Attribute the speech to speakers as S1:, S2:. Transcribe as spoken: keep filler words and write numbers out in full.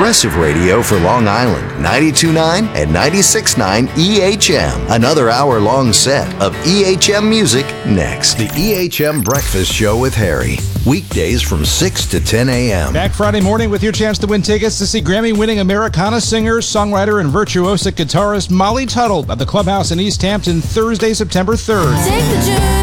S1: progressive radio for Long Island, ninety-two point nine and ninety-six point nine E H M. Another hour-long set of E H M music next. The E H M Breakfast Show with Harry. Weekdays from six to ten a.m.
S2: Back Friday morning with your chance to win tickets to see Grammy-winning Americana singer, songwriter, and virtuosic guitarist Molly Tuttle at the Clubhouse in East Hampton Thursday, September third.
S3: Take the journey.